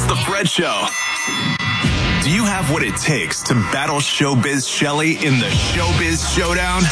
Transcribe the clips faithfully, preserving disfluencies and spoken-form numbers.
It's the Fred Show. Do you have what it takes to battle Showbiz Shelly in the Showbiz Showdown?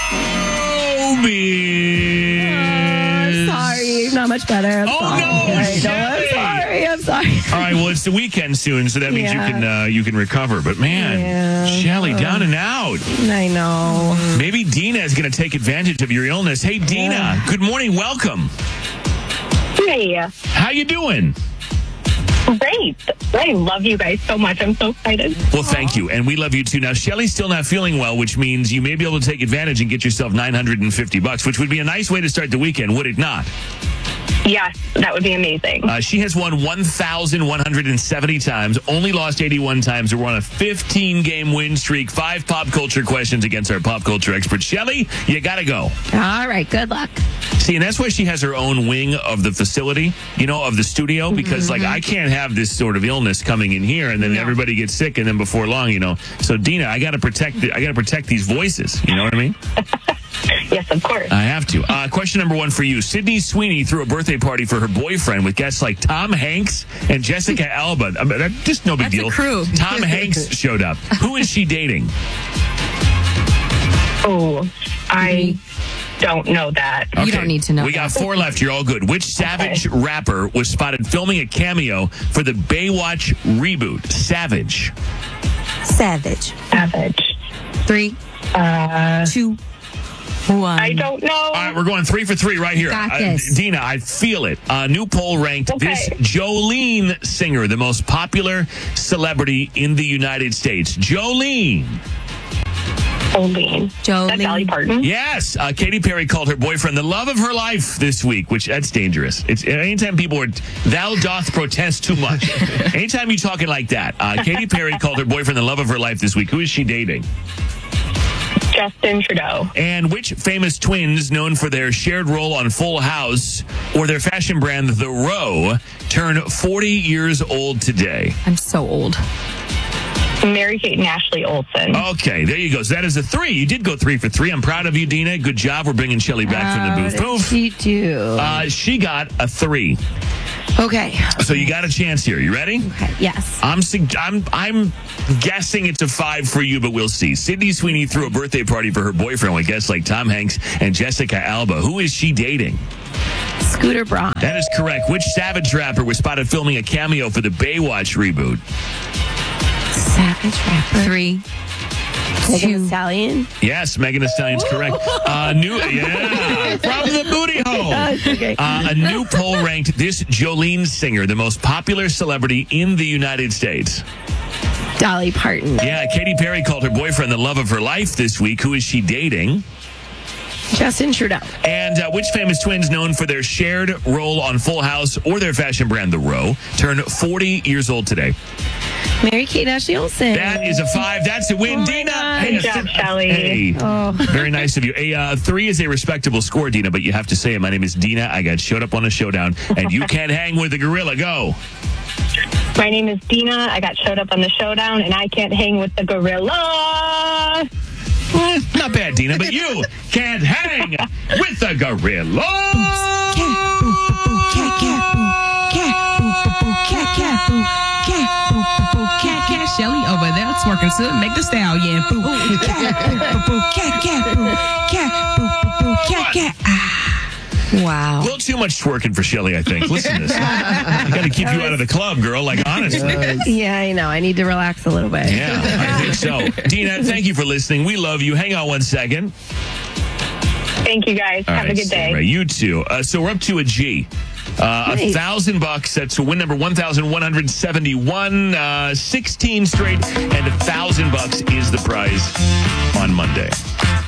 Showbiz. Oh, sorry, not much better. I'm oh sorry. no, I know, I'm sorry. I'm sorry. All right, well, it's the weekend soon, so that means Yeah. you can uh, you can recover. But man, Yeah. Shelly, down and out. I know. Maybe Dina is going to take advantage of your illness. Hey, Dina. Yeah. Good morning. Welcome. Hey, How you doing? great. I love you guys so much. I'm so excited. Well, thank you, and we love you too. Now, Shelly's still not feeling well, which means you may be able to take advantage and get yourself nine hundred fifty bucks, which would be a nice way to start the weekend, would it not? Yes, that would be amazing. Uh, she has won one thousand one hundred seventy times, only lost eighty-one times. We're on a fifteen-game win streak, five pop culture questions against our pop culture expert. Shelly, you got to go. All right, good luck. See, and that's why she has her own wing of the facility, you know, of the studio, because, like, I can't have this sort of illness coming in here, and then No. everybody gets sick, and then before long, you know. So, Dina, I got to protect the, I got to protect these voices. You know what I mean? Yes, of course. I have to. Uh, question number one for you. Sydney Sweeney threw a birthday party for her boyfriend with guests like Tom Hanks and Jessica Alba. I mean, that- just no big That's a deal. crew. Tom Hanks showed up. Who is she dating? Oh, I don't know that. Okay. You don't need to know We got four left. You're all good. Which Savage rapper was spotted filming a cameo for the Baywatch reboot? Savage. Savage. Savage. Three, Uh, two, one. I don't know. All right, we're going three for three right here. Got Uh, this. Dina, I feel it. A new poll ranked Okay. this Jolene singer the most popular celebrity in the United States. Jolene. Jolene. Jolene. That's Dolly Parton. Yes, uh, Katy Perry called her boyfriend the love of her life this week, which that's dangerous. It's anytime people are thou doth protest too much. Anytime you're talking like that, uh, Katy Perry called her boyfriend the love of her life this week. Who is she dating? Justin Trudeau. And which famous twins, known for their shared role on Full House or their fashion brand The Row, turn forty years old today? I'm so old. Mary Kate and Ashley Olsen. Okay, there you go. So that is a three. You did go three for three. I'm proud of you, Dina. Good job. We're bringing Shelly back from the booth. How Poof. did she do? Uh, she got a three. Okay. So you got a chance here. You ready? Okay. Yes. I'm sug- I'm I'm guessing it's a five for you, but we'll see. Sydney Sweeney threw a birthday party for her boyfriend with guests like Tom Hanks and Jessica Alba. Who is she dating? Scooter Braun. That is correct. Which Savage rapper was spotted filming a cameo for the Baywatch reboot? Savage rapper. Three, Megan two, Thee Stallion. Yes, Megan Thee Stallion's correct. Uh, new, yeah, from the booty hole. Okay. Uh, a new poll ranked this Jolene singer the most popular celebrity in the United States. Dolly Parton. Yeah, Katy Perry called her boyfriend the love of her life this week. Who is she dating? Justin Trudeau. And uh, which famous twins, known for their shared role on Full House or their fashion brand The Row, turn forty years old today? Mary Kate and Ashley Olsen. That is a five. That's a win, Oh my Dina. God. Hey, Good a job, th- Shelly. Hey, Oh. very nice of you. A uh, three is a respectable score, Dina, but you have to say it. My name is Dina. I got showed up on a showdown, and you can't hang with the gorilla. Go. My name is Dina. I got showed up on the showdown, and I can't hang with the gorilla. Eh, not bad, Dina, but you can't hang with the gorilla. cat, boo, boo, boo, cat, cat, boo, cat, boo, boo, boo, cat, cat, boo, cat, boo, boo, boo, cat, cat. Shelly over there twerking to make the stallion. Boo, cat, boo, boo, boo, cat, cat, boo, cat, boo, boo, boo, cat, cat. Ah. Wow. A little too much twerking for Shelly, I think. Listen to this. I got to keep you out of the club, girl. Like, honestly. Yeah, I know. I need to relax a little bit. Yeah, I think so. Dina, thank you for listening. We love you. Hang on one second. Thank you, guys. All Have right, a good day. Sarah, you too. Uh, so we're up to a G. Uh, A Nice. thousand bucks. That's win number one thousand one hundred seventy-one. Uh, sixteen straight, and a thousand bucks is the prize on Monday.